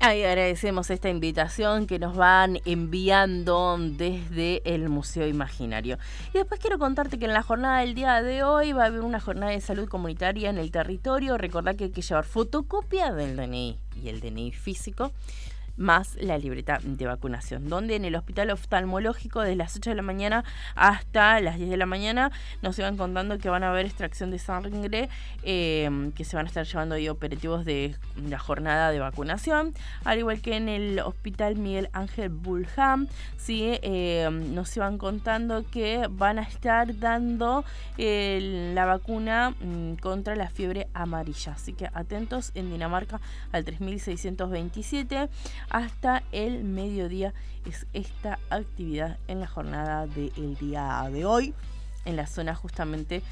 Ahí agradecemos esta invitación que nos van enviando desde el Museo Imaginario. Y después quiero contarte que en la jornada del día de hoy va a haber una jornada de salud comunitaria en el territorio. Recordá que hay que llevar fotocopia del DNI y el DNI físico, más la libreta de vacunación, donde en el hospital oftalmológico desde las 8 de la mañana hasta las 10 de la mañana nos iban contando que van a haber extracción de sangre, que se van a estar llevando ahí operativos de la jornada de vacunación, al igual que en el hospital Miguel Ángel Bulham, ¿sí? Nos iban contando que van a estar dando la vacuna contra la fiebre amarilla, así que atentos en Dinamarca al 3627. Hasta el mediodía es esta actividad en la jornada del día de hoy, en la zona justamente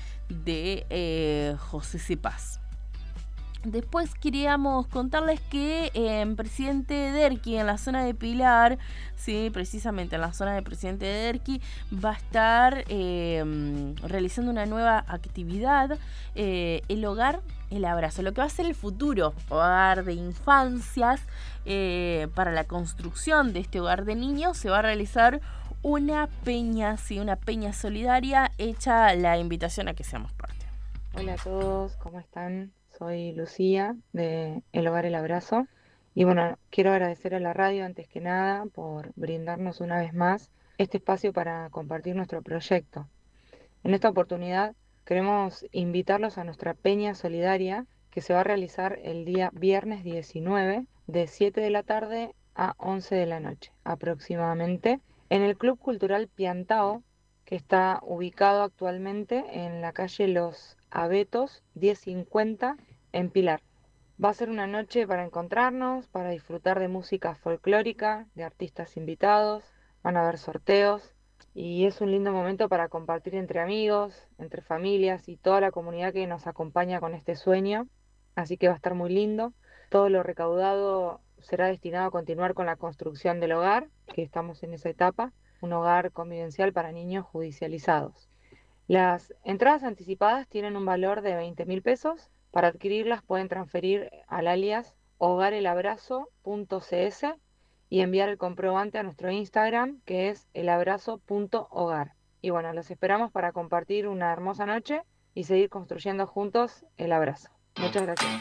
de José Cepaz. Después queríamos contarles que Presidente Derqui, en la zona de Pilar, sí, precisamente en la zona de Presidente Derqui, va a estar realizando una nueva actividad, el hogar, el abrazo, lo que va a ser el futuro hogar de infancias. Para la construcción de este hogar de niños se va a realizar una peña, sí, una peña solidaria, hecha la invitación a que seamos parte. Hola a todos, ¿cómo están? Soy Lucía de El Hogar El Abrazo y bueno, quiero agradecer a la radio antes que nada por brindarnos una vez más este espacio para compartir nuestro proyecto. En esta oportunidad queremos invitarlos a nuestra peña solidaria que se va a realizar el día viernes 19 de 7 de la tarde a 11 de la noche aproximadamente en el Club Cultural Piantao, que está ubicado actualmente en la calle Los Abetos 1050 en Pilar. Va a ser una noche para encontrarnos, para disfrutar de música folclórica, de artistas invitados, van a haber sorteos y es un lindo momento para compartir entre amigos, entre familias y toda la comunidad que nos acompaña con este sueño. Así que va a estar muy lindo. Todo lo recaudado será destinado a continuar con la construcción del hogar, que estamos en esa etapa, un hogar convivencial para niños judicializados. Las entradas anticipadas tienen un valor de 20.000 pesos. Para adquirirlas pueden transferir al alias hogarelabrazo.cs y enviar el comprobante a nuestro Instagram, que es elabrazo.hogar. Y bueno, los esperamos para compartir una hermosa noche y seguir construyendo juntos el abrazo. Muchas gracias.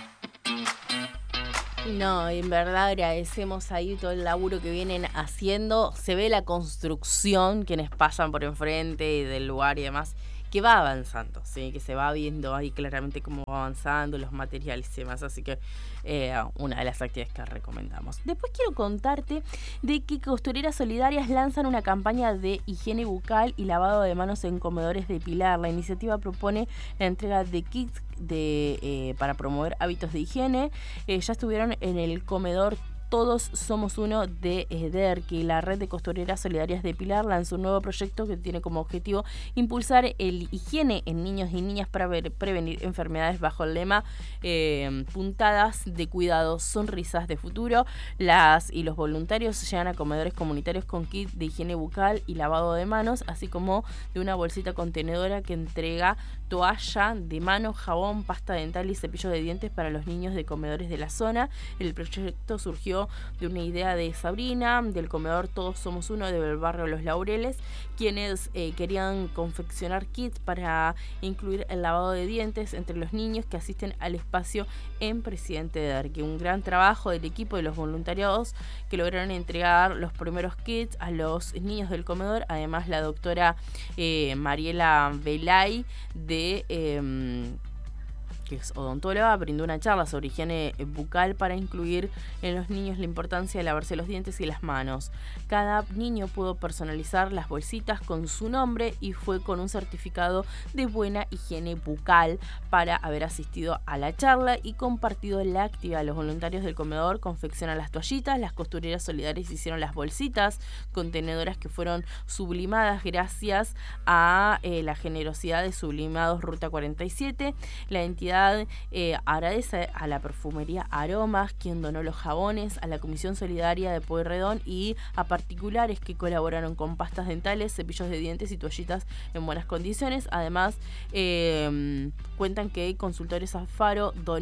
No, en verdad agradecemos ahí todo el laburo que vienen haciendo. Se ve la construcción, quienes pasan por enfrente del lugar y demás, que va avanzando, ¿sí? Que se va viendo ahí claramente cómo va avanzando los materiales y demás, así que una de las actividades que recomendamos. Después quiero contarte de que Costureras Solidarias lanzan una campaña de higiene bucal y lavado de manos en comedores de Pilar. La iniciativa propone la entrega de kits para promover hábitos de higiene. Ya estuvieron en el comedor Todos Somos Uno de Derqui. La red de costureras solidarias de Pilar lanzó un nuevo proyecto que tiene como objetivo impulsar el higiene en niños y niñas para prevenir enfermedades bajo el lema puntadas de cuidado, sonrisas de futuro. Las y los voluntarios llegan a comedores comunitarios con kit de higiene bucal y lavado de manos, así como de una bolsita contenedora que entrega toalla de mano, jabón, pasta dental y cepillo de dientes para los niños de comedores de la zona. El proyecto surgió de una idea de Sabrina, del comedor Todos Somos Uno del barrio Los Laureles, quienes querían confeccionar kits para incluir el lavado de dientes entre los niños que asisten al espacio en Presidente Derqui. Un gran trabajo del equipo de los voluntariados que lograron entregar los primeros kits a los niños del comedor. Además, la doctora Mariela Velay que es odontóloga, brindó una charla sobre higiene bucal para incluir en los niños la importancia de lavarse los dientes y las manos. Cada niño pudo personalizar las bolsitas con su nombre y fue con un certificado de buena higiene bucal para haber asistido a la charla y compartido la actividad. Los voluntarios del comedor confeccionan las toallitas, las costureras solidarias hicieron las bolsitas contenedoras que fueron sublimadas gracias a la generosidad de Sublimados Ruta 47. La entidad agradece a la perfumería Aromas, quien donó los jabones, a la Comisión Solidaria de Pueyrredón y a particulares que colaboraron con pastas dentales, cepillos de dientes y toallitas en buenas condiciones. Además, cuentan que Consultores Alfaro donó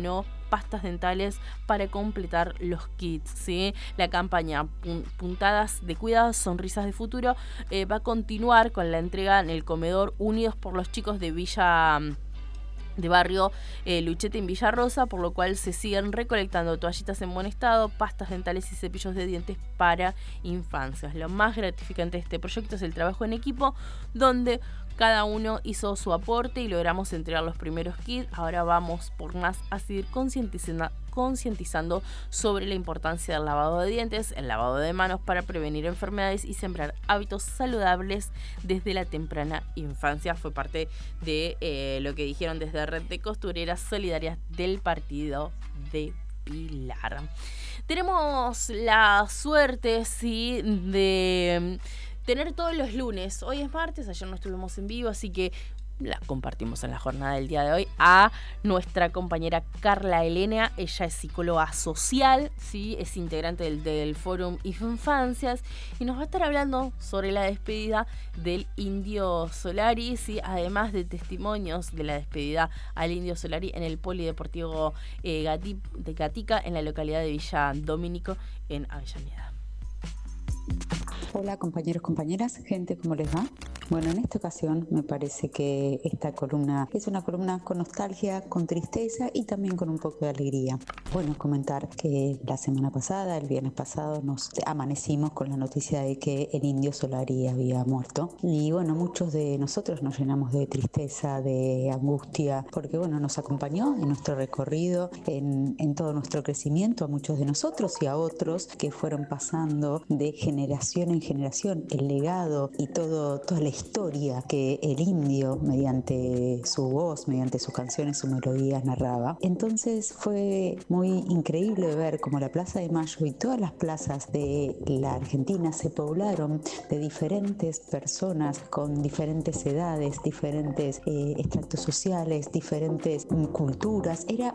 pastas dentales para completar los kits, ¿sí? La campaña Puntadas de Cuidado, Sonrisas de Futuro va a continuar con la entrega en el comedor Unidos por los Chicos de barrio Luchete en Villa Rosa, por lo cual se siguen recolectando toallitas en buen estado, pastas dentales y cepillos de dientes para infancias. Lo más gratificante de este proyecto es el trabajo en equipo, donde cada uno hizo su aporte y logramos entregar los primeros kits. Ahora vamos por más a seguir concientizando sobre la importancia del lavado de dientes, el lavado de manos para prevenir enfermedades y sembrar hábitos saludables desde la temprana infancia. Fue parte de lo que dijeron desde Red de Costureras Solidarias del partido de Pilar. Tenemos la suerte, sí, de tener todos los lunes. Hoy es martes, ayer no estuvimos en vivo, así que la compartimos en la jornada del día de hoy a nuestra compañera Carla Elena. Ella es psicóloga social, ¿sí? Es integrante del Fórum Infancias y nos va a estar hablando sobre la despedida del Indio Solari, ¿sí? Además de testimonios de la despedida al Indio Solari en el Polideportivo de Gatica, en la localidad de Villa Domínico, en Avellaneda. Hola compañeros, compañeras, gente, ¿cómo les va? Bueno, en esta ocasión me parece que esta columna es una columna con nostalgia, con tristeza y también con un poco de alegría. Bueno, comentar que la semana pasada, el viernes pasado, nos amanecimos con la noticia de que el Indio Solari había muerto. Y bueno, muchos de nosotros nos llenamos de tristeza, de angustia, porque bueno, nos acompañó en nuestro recorrido, en todo nuestro crecimiento, a muchos de nosotros y a otros que fueron pasando de generación en generación el legado y toda la historia que el indio, mediante su voz, mediante sus canciones, sus melodías, narraba. Entonces fue muy increíble ver cómo la Plaza de Mayo y todas las plazas de la Argentina se poblaron de diferentes personas con diferentes edades, diferentes estratos sociales, diferentes culturas. Era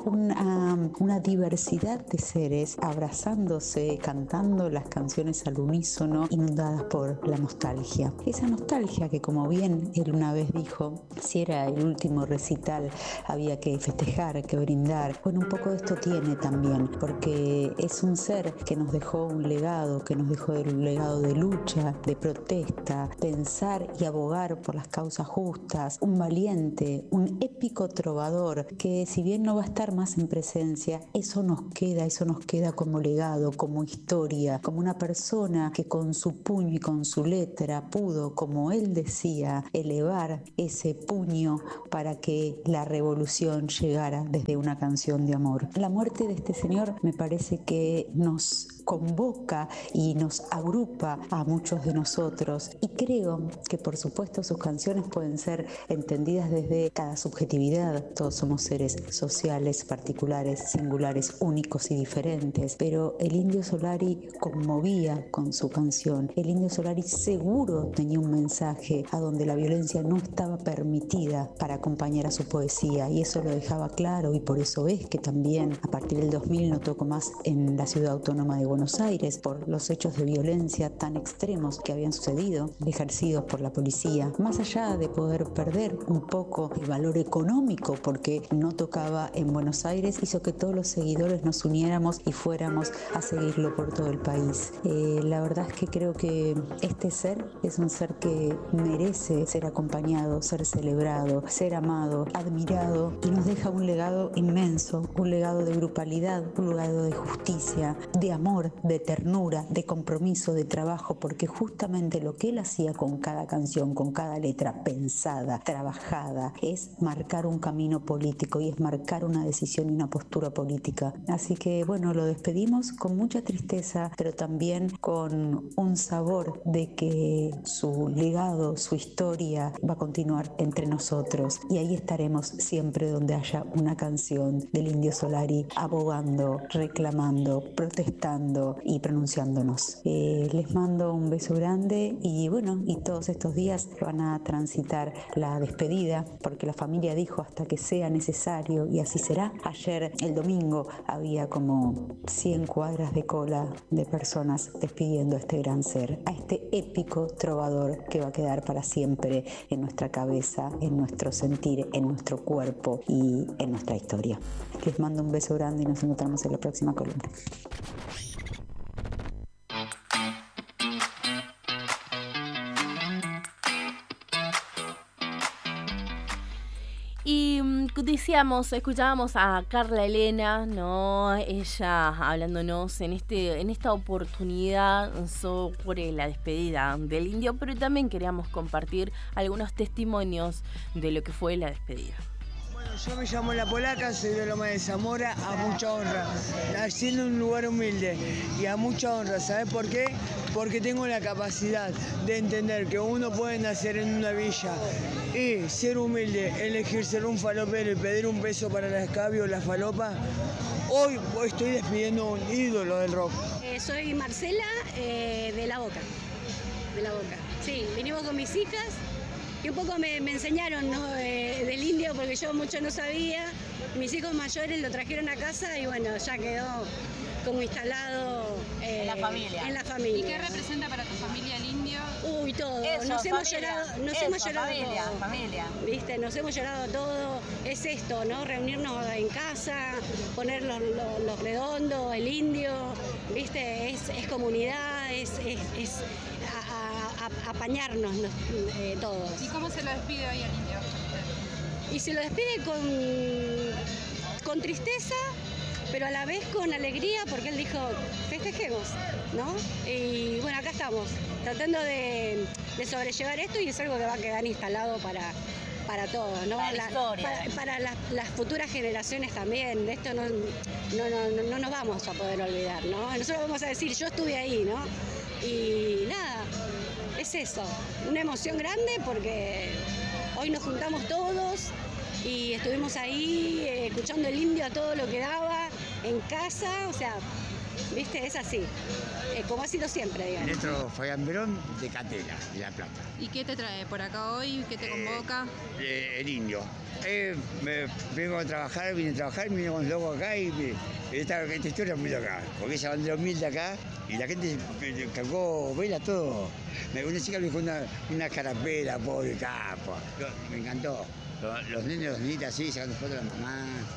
una diversidad de seres abrazándose, cantando las canciones al unísono, inundadas por la nostalgia. Esa nostalgia que, como bien él una vez dijo, si era el último recital había que festejar, que brindar. Bueno, un poco de esto tiene también, porque es un ser que nos dejó un legado, que nos dejó un legado de lucha, de protesta, pensar y abogar por las causas justas, un valiente, un épico trovador que, si bien no va a estar más en presencia, eso nos queda como legado, como historia, como una persona que con su puño y con su letra pudo, como él decía, elevar ese puño para que la revolución llegara desde una canción de amor. La muerte de este señor me parece que nos convoca y nos agrupa a muchos de nosotros, y creo que por supuesto sus canciones pueden ser entendidas desde cada subjetividad. Todos somos seres sociales, particulares, singulares, únicos y diferentes, pero el Indio Solari conmovía con su canción. El Indio Solari seguro tenía un mensaje a donde la violencia no estaba permitida para acompañar a su poesía, y eso lo dejaba claro, y por eso es que también a partir del 2000 no tocó más en la ciudad autónoma de Buenos Aires por los hechos de violencia tan extremos que habían sucedido, ejercidos por la policía. Más allá de poder perder un poco el valor económico porque no tocaba en Buenos Aires, hizo que todos los seguidores nos uniéramos y fuéramos a seguirlo por todo el país. La verdad es que creo que este ser es un ser que merece ser acompañado, ser celebrado, ser amado, admirado, y nos deja un legado inmenso, un legado de grupalidad, un legado de justicia, de amor, de ternura, de compromiso, de trabajo, porque justamente lo que él hacía con cada canción, con cada letra pensada, trabajada, es marcar un camino político y es marcar una decisión y una postura política. Así que bueno, lo despedimos con mucha tristeza, pero también con un sabor de que su legado, su historia va a continuar entre nosotros, y ahí estaremos siempre donde haya una canción del Indio Solari abogando, reclamando, protestando y pronunciándonos. Les mando un beso grande, y bueno, y todos estos días van a transitar la despedida, porque la familia dijo hasta que sea necesario, y así será. Ayer, el domingo, había como 100 cuadras de cola de personas despidiendo a este gran ser. conocer a este épico trovador que va a quedar para siempre en nuestra cabeza, en nuestro sentir, en nuestro cuerpo y en nuestra historia. Les mando un beso grande y nos encontramos en la próxima columna. Y escuchábamos a Carla Elena, ¿no? Ella hablándonos en esta oportunidad sobre la despedida del indio, pero también queríamos compartir algunos testimonios de lo que fue la despedida. Yo me llamo La Polaca, soy de Loma de Zamora, a mucha honra. Nací en un lugar humilde y a mucha honra. ¿Sabes por qué? Porque tengo la capacidad de entender que uno puede nacer en una villa y ser humilde, elegir ser un falopero y pedir un peso para la escabio o la falopa. Hoy estoy despidiendo a un ídolo del rock. Soy Marcela de La Boca. De La Boca. Sí, vinimos con mis hijas. Y un poco me enseñaron, ¿no? Del indio, porque yo mucho no sabía. Mis hijos mayores lo trajeron a casa y bueno, ya quedó como instalado en la familia. ¿Y qué representa para tu familia el indio? Uy, todo. Eso, nos hemos familia. llorado todo. Familia. ¿Viste? Nos hemos llorado todo. Es esto, ¿no? Reunirnos en casa, poner los redondos, el indio, ¿viste? Es comunidad, es apañarnos todos. ¿Y cómo se lo despide hoy al indio? Y se lo despide con tristeza, pero a la vez con alegría, porque él dijo, festejemos, ¿no? Y bueno, acá estamos, tratando de sobrellevar esto y es algo que va a quedar instalado para todos, ¿no? Para las futuras generaciones también. De esto no nos vamos a poder olvidar, ¿no? Nosotros vamos a decir, yo estuve ahí, ¿no? Y nada, es eso, una emoción grande porque hoy nos juntamos todos y estuvimos ahí escuchando el indio a todo lo que daba en casa, o sea, viste, es así, como ha sido siempre, digamos. Nuestro Fabián Verón de Catela, de La Plata. ¿Y qué te trae por acá hoy? ¿Qué te convoca? El indio. Vengo a trabajar, vine a trabajar, vine con los locos acá y esta historia es muy loca, porque esa bandera humilde acá y la gente cargó vela todo. Una chica me dijo una carapela, pobre capa. Me encantó. Los nenes, los niñitas así, sacando fotos de la mamá.